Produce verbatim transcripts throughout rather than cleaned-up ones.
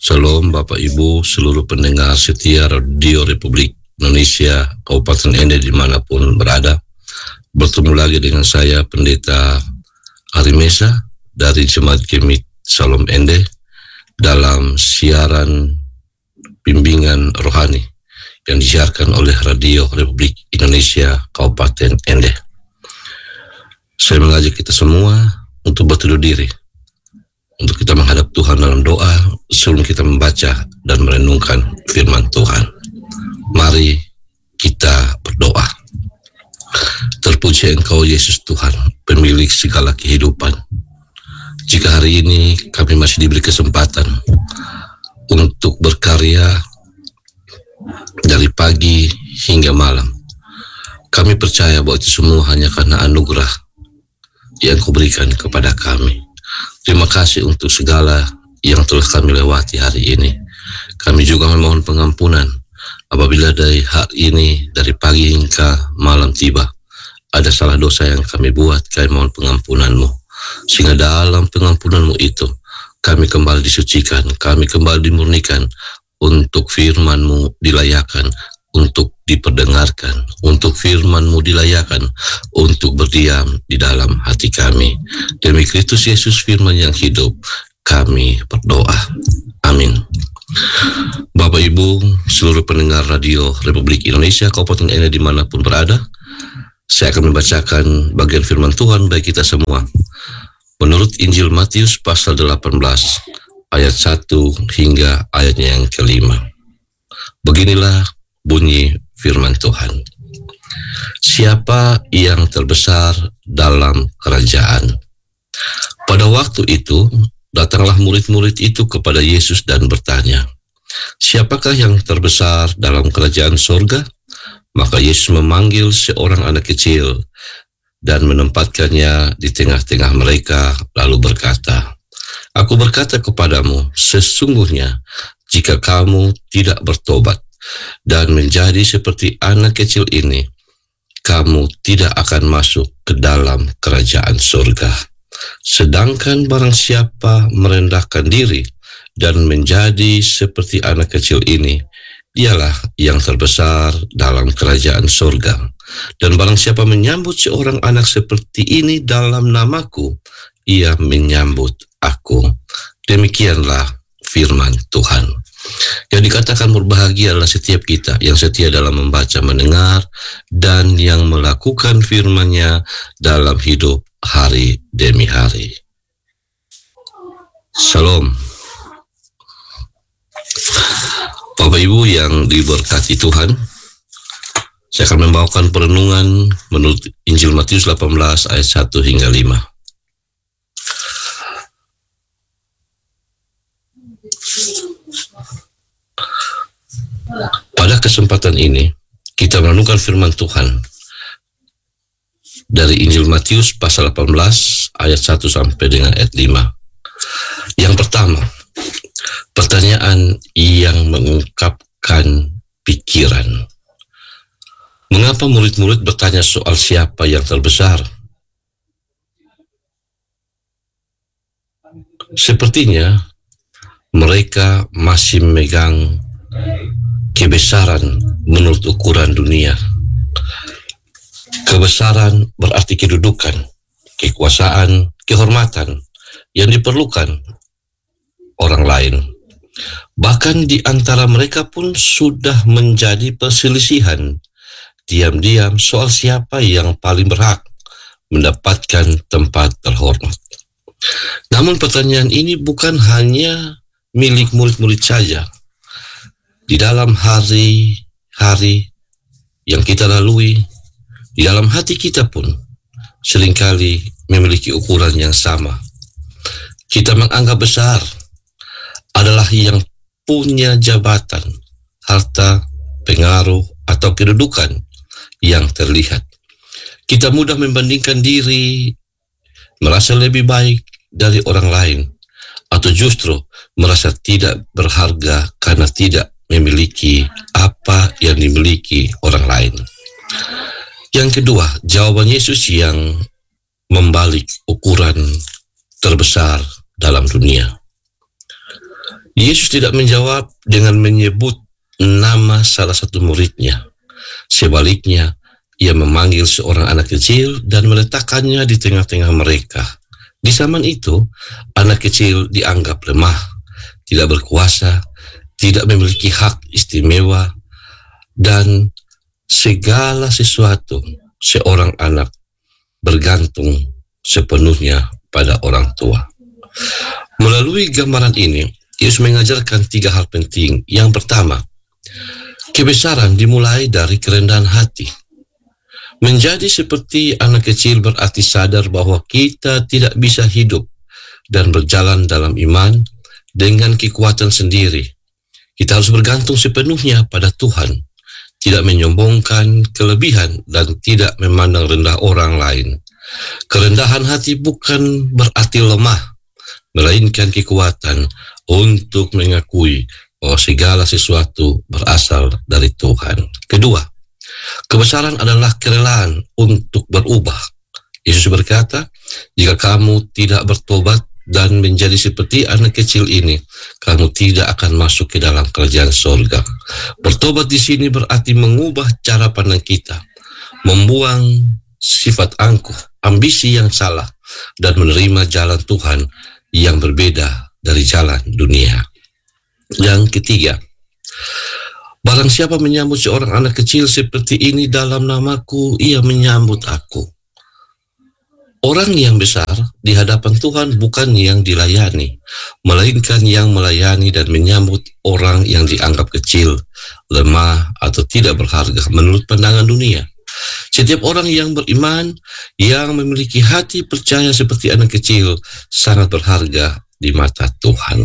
Shalom Bapak Ibu, seluruh pendengar setia Radio Republik Indonesia, Kabupaten Ende dimanapun berada. Bertemu lagi dengan saya, Pendeta Ari Mesa dari Jemaat Gemit Shalom Ende dalam siaran bimbingan rohani yang disiarkan oleh Radio Republik Indonesia Kabupaten Ende. Saya mengajak kita semua untuk berteduh diri, untuk kita menghadap Tuhan dalam doa sebelum kita membaca dan merenungkan firman Tuhan. Mari kita berdoa. Terpuji Engkau Yesus Tuhan, pemilik segala kehidupan. Jika hari ini kami masih diberi kesempatan untuk berkarya dari pagi hingga malam, kami percaya bahwa itu semua hanya karena anugerah yang Kau berikan kepada kami. Terima kasih untuk segala yang telah kami lewati hari ini. Kami juga memohon pengampunan apabila dari hari ini, dari pagi hingga malam tiba, ada salah dosa yang kami buat. Kami mohon pengampunan-Mu, sehingga dalam pengampunan-Mu itu kami kembali disucikan, kami kembali dimurnikan untuk firman-Mu dilayakan, untuk diperdengarkan, untuk firman-Mu dilayakan, untuk berdiam di dalam hati kami. Demi Kristus Yesus firman yang hidup, kami berdoa. Amin. Bapak Ibu, seluruh pendengar Radio Republik Indonesia, Kabupaten Ende dimanapun berada, saya akan membacakan bagian firman Tuhan bagi kita semua. Menurut Injil Matius pasal delapan belas, ayat satu hingga ayatnya yang kelima. Beginilah bunyi firman Tuhan. Siapa yang terbesar dalam kerajaan? Pada waktu itu, datanglah murid-murid itu kepada Yesus dan bertanya, siapakah yang terbesar dalam kerajaan surga? Maka Yesus memanggil seorang anak kecil dan menempatkannya di tengah-tengah mereka, lalu berkata, Aku berkata kepadamu, sesungguhnya jika kamu tidak bertobat dan menjadi seperti anak kecil ini, kamu tidak akan masuk ke dalam kerajaan surga. Sedangkan barang siapa merendahkan diri dan menjadi seperti anak kecil ini, dialah yang terbesar dalam kerajaan surga. Dan barang siapa menyambut seorang anak seperti ini dalam namaku, ia menyambut aku. Demikianlah firman Tuhan. Yang dikatakan berbahagia adalah setiap kita yang setia dalam membaca, mendengar, dan yang melakukan firman-Nya dalam hidup hari demi hari. Shalom. Bapak Ibu yang diberkati Tuhan, saya akan membawakan perenungan menurut Injil Matius delapan belas ayat satu hingga lima. Pada kesempatan ini, kita merenungkan firman Tuhan dari Injil Matius pasal delapan belas ayat satu sampai dengan ayat lima. Yang pertama, pertanyaan yang mengungkapkan pikiran. Mengapa murid-murid bertanya soal siapa yang terbesar? Sepertinya mereka masih memegang kebesaran menurut ukuran dunia. Kebesaran berarti kedudukan, kekuasaan, kehormatan yang diperlukan orang lain. Bahkan di antara mereka pun sudah menjadi perselisihan diam-diam soal siapa yang paling berhak mendapatkan tempat terhormat. Namun pertanyaan ini bukan hanya milik murid-murid saja. Di dalam hari-hari yang kita lalui, di dalam hati kita pun seringkali memiliki ukuran yang sama. Kita menganggap besar adalah yang punya jabatan, harta, pengaruh, atau kedudukan yang terlihat. Kita mudah membandingkan diri, merasa lebih baik dari orang lain, atau justru merasa tidak berharga karena tidak memiliki apa yang dimiliki orang lain. Yang kedua, jawaban Yesus yang membalik ukuran terbesar dalam dunia. Yesus tidak menjawab dengan menyebut nama salah satu muridnya. Sebaliknya, ia memanggil seorang anak kecil dan meletakkannya di tengah-tengah mereka. Di zaman itu, anak kecil dianggap lemah, tidak berkuasa, tidak memiliki hak istimewa, dan segala sesuatu seorang anak bergantung sepenuhnya pada orang tua. Melalui gambaran ini, Yesus mengajarkan tiga hal penting. Yang pertama, kebesaran dimulai dari kerendahan hati. Menjadi seperti anak kecil berarti sadar bahwa kita tidak bisa hidup dan berjalan dalam iman dengan kekuatan sendiri. Kita harus bergantung sepenuhnya pada Tuhan, tidak menyombongkan kelebihan dan tidak memandang rendah orang lain. Kerendahan hati bukan berarti lemah, melainkan kekuatan untuk mengakui bahwa segala sesuatu berasal dari Tuhan. Kedua, kebesaran adalah kerelaan untuk berubah. Yesus berkata, jika kamu tidak bertobat dan menjadi seperti anak kecil ini, kamu tidak akan masuk ke dalam kerajaan sorga. Bertobat di sini berarti mengubah cara pandang kita, membuang sifat angkuh, ambisi yang salah, dan menerima jalan Tuhan yang berbeda dari jalan dunia. Yang ketiga, barang siapa menyambut seorang anak kecil seperti ini dalam namaku, ia menyambut aku. Orang yang besar di hadapan Tuhan bukan yang dilayani, melainkan yang melayani dan menyambut orang yang dianggap kecil, lemah, atau tidak berharga menurut pandangan dunia. Setiap orang yang beriman, yang memiliki hati percaya seperti anak kecil, sangat berharga di mata Tuhan.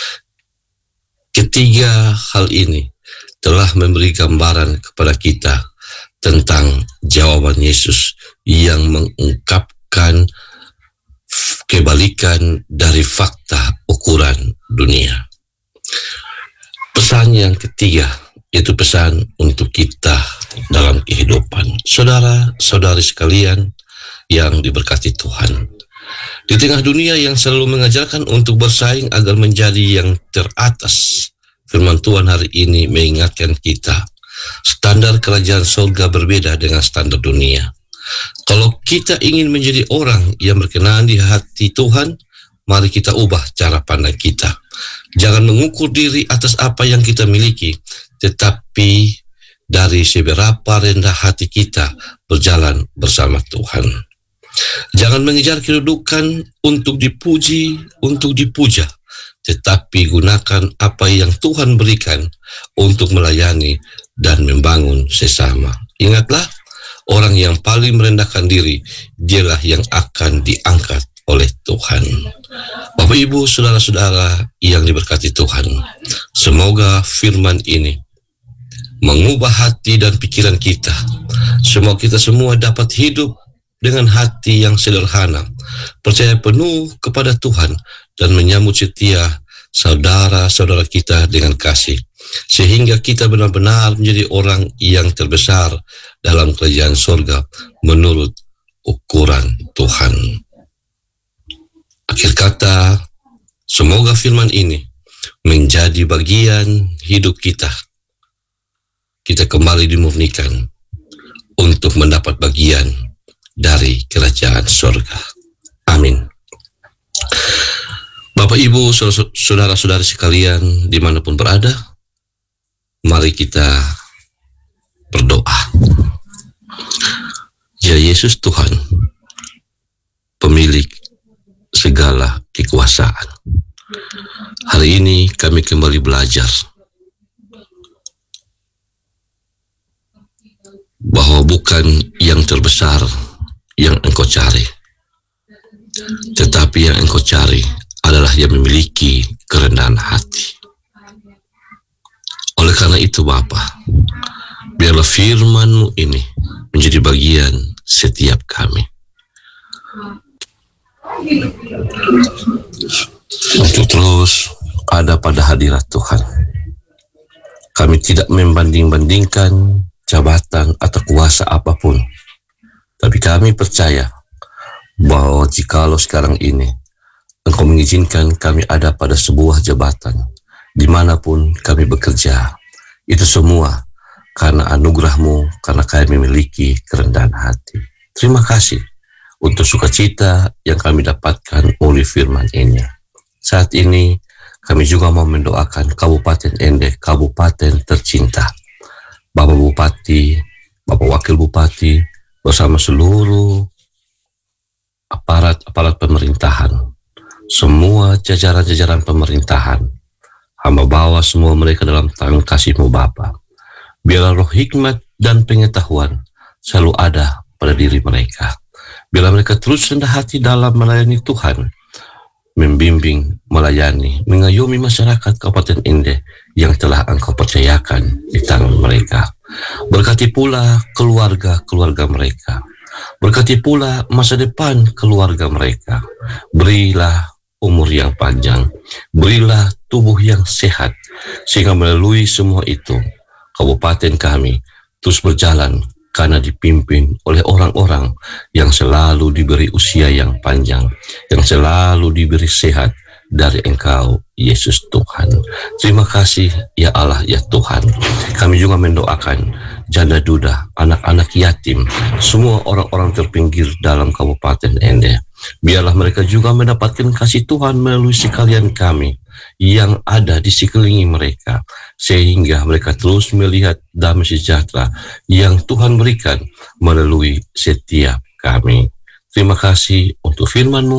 Ketiga hal ini telah memberi gambaran kepada kita tentang jawaban Yesus yang mengungkapkan kebalikan dari fakta ukuran dunia. Pesan yang ketiga, yaitu pesan untuk kita dalam kehidupan. Saudara-saudari sekalian yang diberkati Tuhan, di tengah dunia yang selalu mengajarkan untuk bersaing agar menjadi yang teratas, firman Tuhan hari ini mengingatkan kita, standar kerajaan surga berbeda dengan standar dunia. Kalau kita ingin menjadi orang yang berkenan di hati Tuhan, mari kita ubah cara pandang kita. Jangan mengukur diri atas apa yang kita miliki, tetapi dari seberapa rendah hati kita berjalan bersama Tuhan. Jangan mengejar kedudukan untuk dipuji, untuk dipuja, tetapi gunakan apa yang Tuhan berikan untuk melayani dan membangun sesama. Ingatlah, orang yang paling merendahkan diri, dialah yang akan diangkat oleh Tuhan. Bapak, Ibu, saudara-saudara yang diberkati Tuhan, semoga firman ini mengubah hati dan pikiran kita. Semoga kita semua dapat hidup dengan hati yang sederhana, percaya penuh kepada Tuhan, dan menyambut setia saudara-saudara kita dengan kasih, sehingga kita benar-benar menjadi orang yang terbesar dalam kerajaan surga menurut ukuran Tuhan. Akhir kata, semoga firman ini menjadi bagian hidup kita. Kita kembali dimurnikan untuk mendapat bagian dari kerajaan surga. Amin. Bapak, Ibu, saudara-saudari sekalian dimanapun berada, mari kita berdoa. Ya Yesus Tuhan, pemilik segala kekuasaan, hari ini kami kembali belajar bahwa bukan yang terbesar yang Engkau cari, tetapi yang Engkau cari adalah yang memiliki kerendahan hati. Oleh karena itu Bapa, biarlah firman-Mu ini menjadi bagian setiap kami, untuk terus ada pada hadirat Tuhan. Kami tidak membanding-bandingkan jabatan atau kuasa apapun, tapi kami percaya bahwa jikalau sekarang ini Engkau mengizinkan kami ada pada sebuah jabatan dimanapun kami bekerja. Itu semua karena anugerah-Mu, karena kami memiliki kerendahan hati. Terima kasih untuk sukacita yang kami dapatkan oleh firman ini. Saat ini kami juga mau mendoakan Kabupaten Ende, kabupaten tercinta. Bapak Bupati, Bapak Wakil Bupati, bersama seluruh aparat-aparat pemerintahan, semua jajaran-jajaran pemerintahan, hamba bawa semua mereka dalam tangan kasih-Mu Bapa. Biarlah roh hikmat dan pengetahuan selalu ada pada diri mereka. Biarlah mereka terus rendah hati dalam melayani Tuhan, membimbing, melayani, mengayomi masyarakat Kabupaten Ende yang telah Engkau percayakan di tangan mereka. Berkati pula keluarga-keluarga mereka. Berkati pula masa depan keluarga mereka. Berilah umur yang panjang. Berilah tubuh yang sehat. Sehingga melalui semua itu, kabupaten kami terus berjalan karena dipimpin oleh orang-orang yang selalu diberi usia yang panjang, yang selalu diberi sehat dari Engkau, Yesus Tuhan. Terima kasih ya Allah, ya Tuhan. Kami juga mendoakan janda duda, anak-anak yatim, semua orang-orang terpinggir dalam Kabupaten Ende. Biarlah mereka juga mendapatkan kasih Tuhan melalui sekalian kami yang ada di sekeliling mereka, sehingga mereka terus melihat damai sejahtera yang Tuhan berikan melalui setiap kami. Terima kasih untuk firman-Mu.